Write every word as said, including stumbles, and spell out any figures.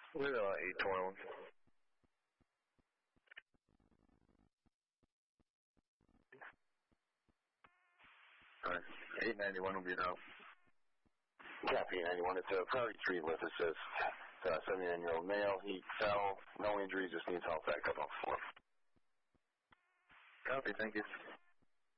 We're uh, eight twenty-one. Alright, eight ninety-one will be now. Copy, eight ninety-one. It's a priority three with assist. Uh, seventy-nine-year-old male. He fell. No injuries, just needs help back up on the floor. Copy, thank you.